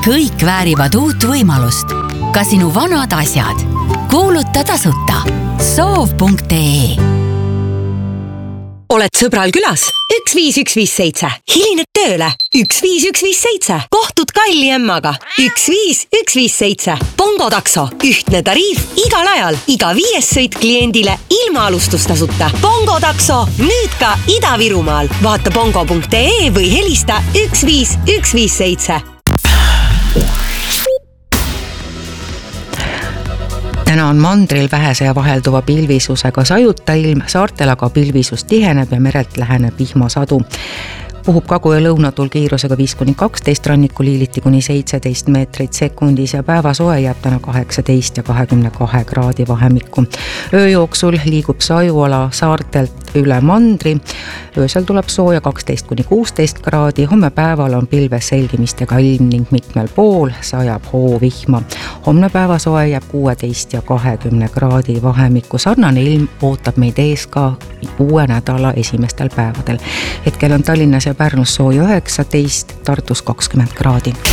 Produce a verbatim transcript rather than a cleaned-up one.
kõik väärivad uut võimalust. Ka sinu vanad asjad. Kuuluta tasuta. soov punkt ee. Oled sõbral külas? üks viis üks viis seitse. Hilined tööle? üks viis üks viis seitse. Kohtud kalli emmaga? üks viis üks viis seitse. Bongo takso. Ühtne tariif igal ajal. Iga viies sõit kliendile ilma alustustasuta. Bongo takso. Nüüd ka Ida-Virumaal. Vaata bongo punkt ee või helista üks viis üks viis seitse. Täna on mandril vähese ja vahelduva pilvisusega sajuta ilm, saartel aga pilvisus tiheneb ja merelt läheneb vihmasadu. Puhub kagu- ja lõunatul kiirusega viis kuni kaksteist, rannikul hiiliti kuni seitseteist meetrit sekundis ja päevasoe jääb täna kaheksateist ja kahekümne kahe kraadi vahemikku. Öö jooksul liigub sajuala saartelt üle mandri. Öösel tuleb sooja kaksteist kuni kuusteist kraadi. Homme päeval on pilves selgimistega ilm ning mitmel pool sajab hoovihma. Homne päevasoe jääb kuueteist ja kahekümne kraadi vahemikku. Sarnane ilm ootab meid ees ka uue nädala esimestel päevadel. Hetkel on Tallinnas ja Pärnus sooja üheksateist, Tartus kakskümmend kraadi.